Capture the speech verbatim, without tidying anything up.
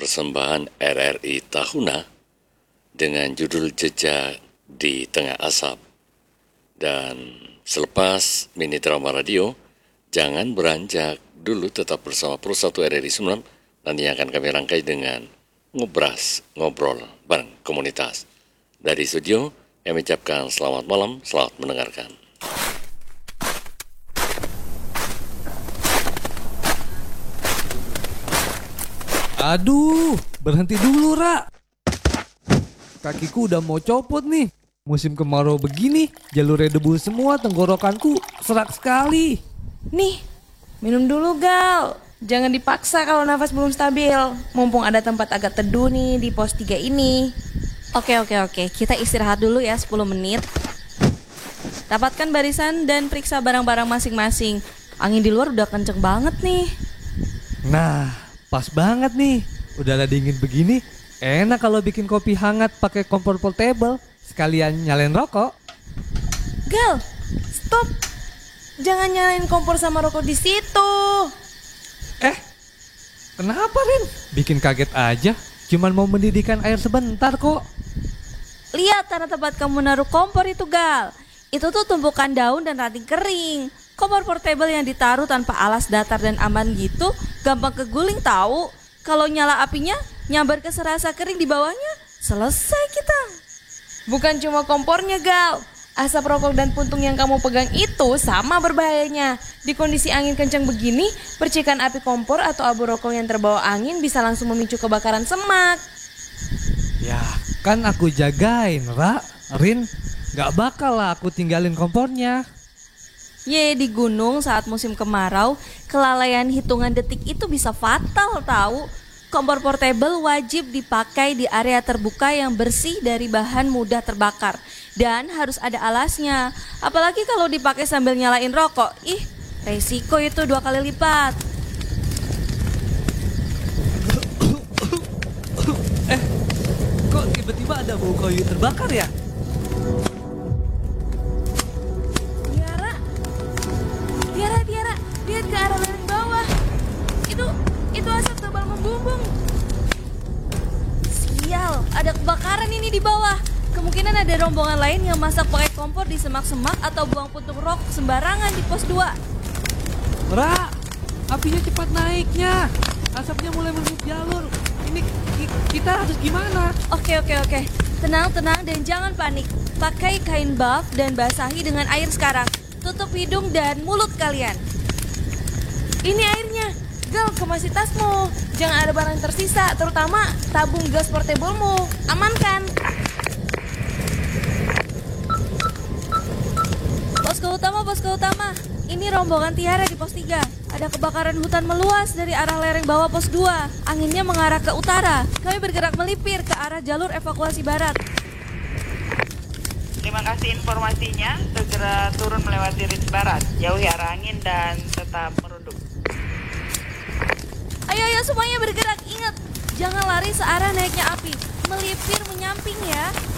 persembahan R R I Tahuna dengan judul Jejak di Tengah Asap. Dan selepas mini drama radio, jangan beranjak dulu, tetap bersama Pro satu R R I Sumeneb. Nantinya akan kami rangkai dengan ngobras, ngobrol bareng komunitas. Dari studio, kami ucapkan selamat malam, selamat mendengarkan. Aduh, berhenti dulu, Ra. Kakiku udah mau copot nih. Musim kemarau begini, jalurnya debu semua, tenggorokanku serak sekali. Nih, minum dulu, Gal. Jangan dipaksa kalau nafas belum stabil. Mumpung ada tempat agak teduh nih di pos tiga ini. Oke, oke, oke. Kita istirahat dulu ya sepuluh menit. Dapatkan barisan dan periksa barang-barang masing-masing. Angin di luar udah kenceng banget nih. Nah, pas banget nih. Udahlah dingin begini, enak kalau bikin kopi hangat pakai kompor portable. Sekalian nyalain rokok. Gal, stop. Jangan nyalain kompor sama rokok di situ. Eh, kenapa, Rin? Bikin kaget aja. Cuman mau mendidihkan air sebentar kok. Lihat tanah tempat kamu naruh kompor itu, Gal. Itu tuh tumpukan daun dan ranting kering. Kompor portable yang ditaruh tanpa alas datar dan aman gitu gampang keguling tahu. Kalau nyala apinya, nyambar ke serasa kering di bawahnya, selesai kita. Bukan cuma kompornya, Gal. Asap rokok dan puntung yang kamu pegang itu sama berbahayanya. Di kondisi angin kencang begini, percikan api kompor atau abu rokok yang terbawa angin bisa langsung memicu kebakaran semak. Ya, kan aku jagain, Ra. Rin, gak bakal lah aku tinggalin kompornya. Ye, di gunung saat musim kemarau, kelalaian hitungan detik itu bisa fatal tahu. Kompor portable wajib dipakai di area terbuka yang bersih dari bahan mudah terbakar. Dan harus ada alasnya. Apalagi kalau dipakai sambil nyalain rokok. Ih, resiko itu dua kali lipat. Eh, kok tiba-tiba ada bau kayu terbakar ya? Tiara, Tiara, Tiara, lihat ke arah lereng bawah. Itu, itu asap tebal membumbung. Sial, ada kebakaran ini di bawah. Kemungkinan ada rombongan lain yang masak pakai kompor di semak-semak atau buang puntung rokok sembarangan di pos dua. Ra, apinya cepat naiknya. Asapnya mulai menutup jalur. Ini ki- kita harus gimana? Oke, oke, oke. Tenang, tenang dan jangan panik. Pakai kain buff dan basahi dengan air sekarang. Tutup hidung dan mulut kalian. Ini airnya. Gal, kemasi tasmu. Jangan ada barang tersisa, terutama tabung gas portablemu. Amankan. Posko utama, posko utama. Ini rombongan Tiara di pos tiga. Ada kebakaran hutan meluas dari arah lereng bawah pos dua. Anginnya mengarah ke utara. Kami bergerak melipir ke arah jalur evakuasi barat. Terima kasih informasinya. Segera turun melewati ris barat. Jauhi arah angin dan tetap merunduk. Ayo, ayo semuanya bergerak. Ingat, jangan lari searah naiknya api. Melipir menyamping ya.